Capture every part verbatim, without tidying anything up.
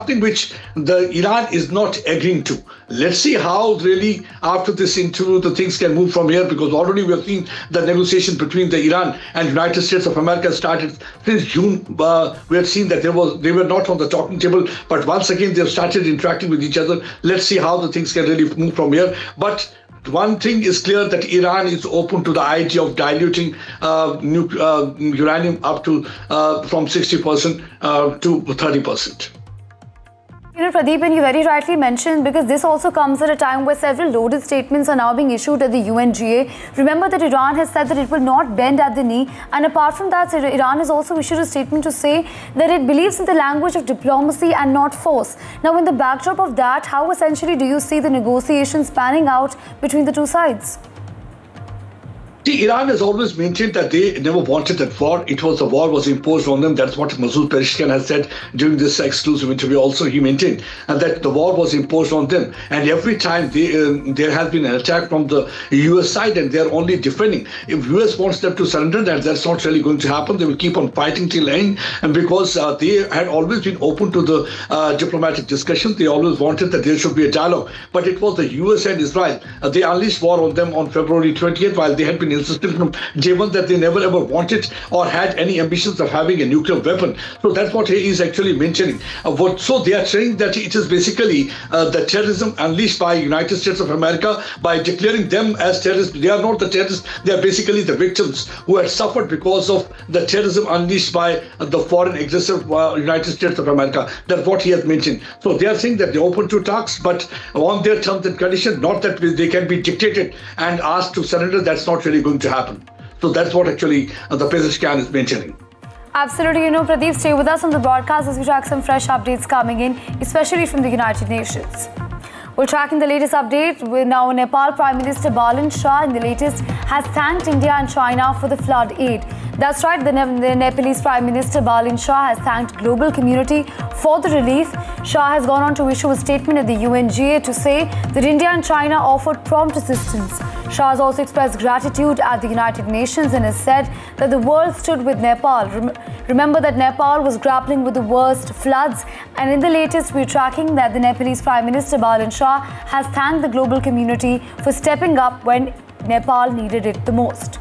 which the Iran is not agreeing to. Let's see how really after this interview the things can move from here, because already we have seen the negotiation between the Iran and United States of America started since June. Uh, we have seen that there was they were not on the talking table, but once again they have started interacting with each other. Let's see how the things can really move from here. But one thing is clear, that Iran is open to the idea of diluting uh, nu- uh, uranium up to uh, from sixty percent uh, to thirty percent. You know, Pradeep, and you very rightly mentioned, because this also comes at a time where several loaded statements are now being issued at the U N G A. Remember that Iran has said that it will not bend at the knee. And apart from that, Iran has also issued a statement to say that it believes in the language of diplomacy and not force. Now, in the backdrop of that, how essentially do you see the negotiations panning out between the two sides? See, Iran has always maintained that they never wanted that war. It was the war was imposed on them. That's what Masood Pezeshkian has said during this exclusive interview. Also, he maintained and that the war was imposed on them. And every time they, uh, there has been an attack from the U S side, and they are only defending. If U S wants them to surrender, that that's not really going to happen. They will keep on fighting till end. And because uh, they had always been open to the uh, diplomatic discussion, they always wanted that there should be a dialogue. But it was the U S and Israel. Uh, they unleashed war on them on February twentieth, while they had been insisted from day one that they never ever wanted or had any ambitions of having a nuclear weapon. So that's what he is actually mentioning. Uh, what, so they are saying that it is basically uh, the terrorism unleashed by United States of America by declaring them as terrorists. They are not the terrorists. They are basically the victims who had suffered because of the terrorism unleashed by uh, the foreign aggressive uh, United States of America. That's what he has mentioned. So they are saying that they're open to talks, but on their terms and conditions, not that they can be dictated and asked to surrender. That's not really going to happen. So that's what actually uh, the Pezeshkian is mentioning. Absolutely. You know, Pradeep, stay with us on the broadcast as we track some fresh updates coming in, especially from the United Nations. We're tracking the latest update. With now Nepal Prime Minister Balin Shah in the latest has thanked India and China for the flood aid. That's right, the, ne- the Nepalese Prime Minister Balin Shah has thanked global community for the relief. Shah has gone on to issue a statement at the U N G A to say that India and China offered prompt assistance. Shah has also expressed gratitude at the United Nations and has said that the world stood with Nepal. Rem- remember that Nepal was grappling with the worst floods, and in the latest we're tracking that the Nepalese Prime Minister Balin Shah has thanked the global community for stepping up when Nepal needed it the most.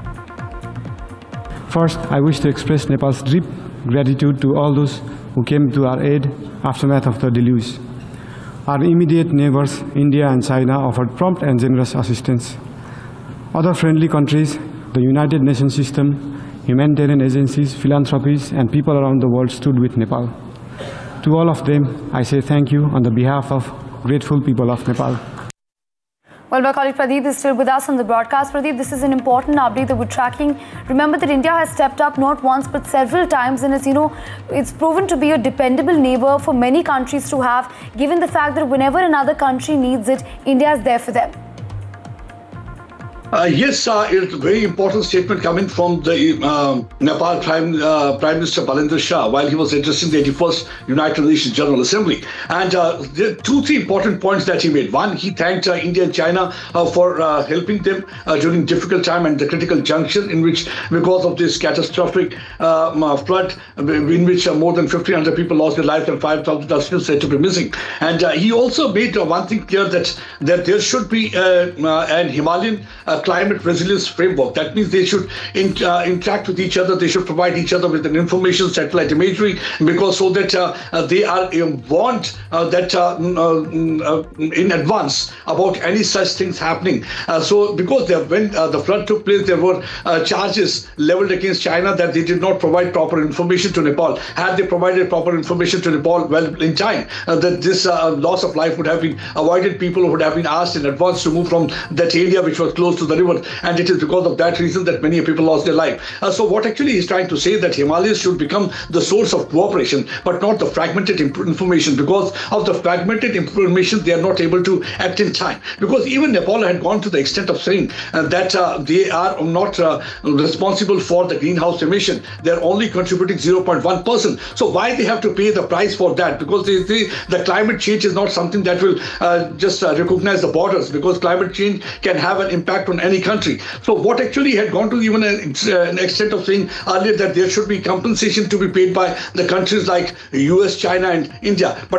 First, I wish to express Nepal's deep gratitude to all those who came to our aid aftermath of the deluge. Our immediate neighbors, India and China, offered prompt and generous assistance. Other friendly countries, the United Nations system, humanitarian agencies, philanthropies, and people around the world stood with Nepal. To all of them, I say thank you on the behalf of grateful people of Nepal. Well, my colleague Pradeep is still with us on the broadcast. Pradeep, this is an important update that we're tracking. Remember that India has stepped up not once but several times, and it's, you know, it's proven to be a dependable neighbor for many countries to have, given the fact that whenever another country needs it, India is there for them. Uh, yes, uh, it's a very important statement coming from the uh, Nepal Prime, uh, Prime Minister Balendra Shah while he was addressing the eighty-first United Nations General Assembly. And uh, there are two, three important points that he made. One, he thanked uh, India and China uh, for uh, helping them uh, during difficult time and the critical junction in which, because of this catastrophic uh, flood, in which uh, more than fifteen hundred people lost their lives and five thousand are still said to be missing. And uh, he also made uh, one thing clear, that, that there should be uh, uh, an Himalayan uh, climate resilience framework. That means they should in, uh, interact with each other. They should provide each other with an information, satellite imagery, because so that uh, uh, they are uh, warned uh, that uh, uh, in advance about any such things happening. Uh, so because there, when uh, the flood took place, there were uh, charges leveled against China that they did not provide proper information to Nepal. Had they provided proper information to Nepal well in time, uh, that this uh, loss of life would have been avoided. People would have been asked in advance to move from that area which was close to the river, and it is because of that reason that many people lost their life. Uh, so what actually he's trying to say, that Himalayas should become the source of cooperation, but not the fragmented imp- information. Because of the fragmented information, they are not able to act in time. Because even Nepal had gone to the extent of saying uh, that uh, they are not uh, responsible for the greenhouse emission. They're only contributing zero point one percent. So why they have to pay the price for that? Because they, they, the climate change is not something that will uh, just uh, recognize the borders, because climate change can have an impact on any country. So what actually had gone to even an, uh, an extent of saying earlier that there should be compensation to be paid by the countries like U S, China and India. But